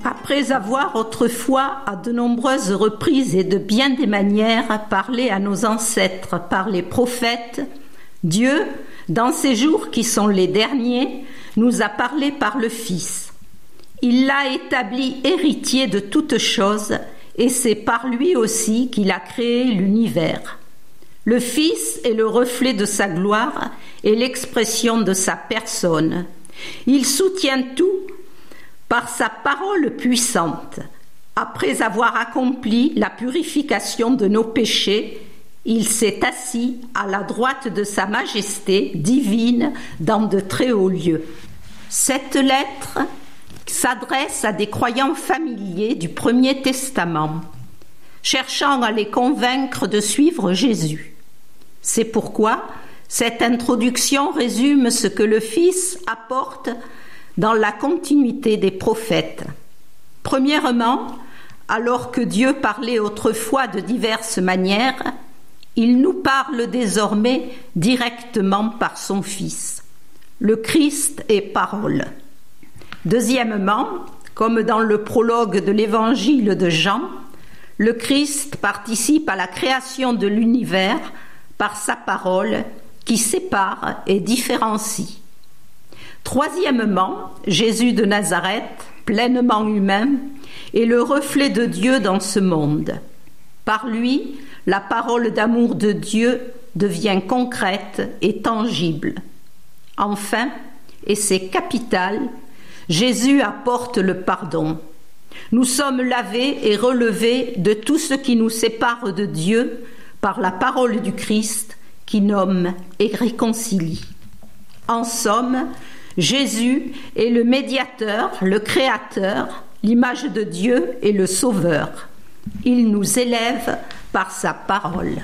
Après avoir autrefois, à de nombreuses reprises et de bien des manières, parlé à nos ancêtres par les prophètes, Dieu, dans ces jours qui sont les derniers, nous a parlé par le Fils. Il l'a établi héritier de toutes choses, et c'est par lui aussi qu'il a créé l'univers. Le Fils est le reflet de sa gloire et l'expression de sa personne. Il soutient tout par sa parole puissante. Après avoir accompli la purification de nos péchés, il s'est assis à la droite de sa majesté divine dans de très hauts lieux. Cette lettre s'adresse à des croyants familiers du Premier Testament, cherchant à les convaincre de suivre Jésus. C'est pourquoi cette introduction résume ce que le Fils apporte dans la continuité des prophètes. Premièrement, alors que Dieu parlait autrefois de diverses manières, il nous parle désormais directement par son Fils. Le Christ est parole. Deuxièmement, comme dans le prologue de l'évangile de Jean, le Christ participe à la création de l'univers par sa parole qui sépare et différencie. Troisièmement, Jésus de Nazareth, pleinement humain, est le reflet de Dieu dans ce monde. Par lui, la parole d'amour de Dieu devient concrète et tangible. Enfin, et c'est capital, Jésus apporte le pardon. Nous sommes lavés et relevés de tout ce qui nous sépare de Dieu par la parole du Christ qui nomme et réconcilie. En somme, Jésus est le médiateur, le créateur, l'image de Dieu et le sauveur. Il nous élève par sa parole.